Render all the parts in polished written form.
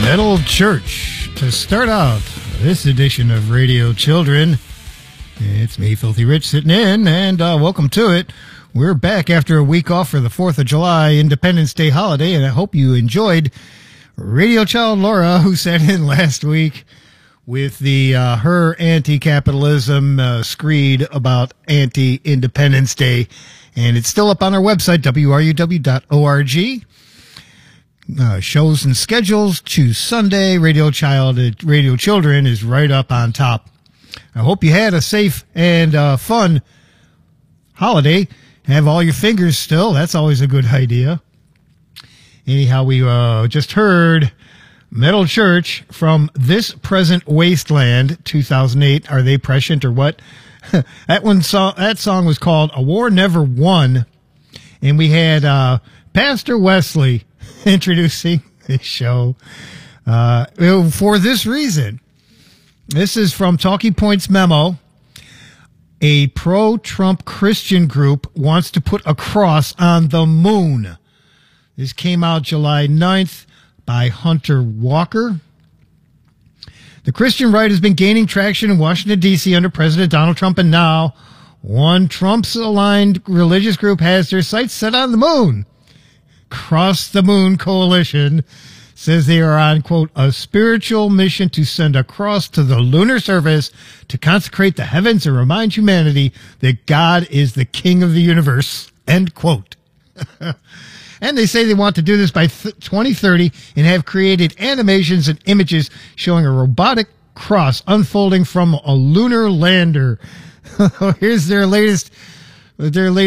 Metal Church to start out this edition of Radio Children. It's me, Filthy Rich, sitting in, and welcome to it. We're back after a week off for the 4th of July Independence Day holiday, and I hope you enjoyed Radio Child Laura, who sat in last week with the her anti-capitalism screed about anti-Independence Day, and it's still up on our website, wruw.org. Shows and schedules to Sunday. Radio Children is right up on top. I hope you had a safe and fun holiday. Have all your fingers still. That's always a good idea. Anyhow, we just heard Metal Church from This Present Wasteland, 2008. Are they prescient or what? That song was called A War Never Won. And we had Pastor Wesley introducing this show for this reason. This is from Talking Points Memo. A pro-Trump Christian group wants to put a cross on the moon. This came out July 9th by Hunter Walker. The Christian right has been gaining traction in Washington, D.C. under President Donald Trump, and now one Trump's-aligned religious group has their sights set on the moon. Cross the Moon Coalition says they are on, quote, a spiritual mission to send a cross to the lunar surface to consecrate the heavens and remind humanity that God is the king of the universe, end quote. And they say they want to do this by 2030 and have created animations and images showing a robotic cross unfolding from a lunar lander. Here's their latest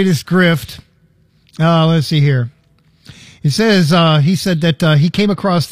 grift. Let's see here. It says, he said that he came across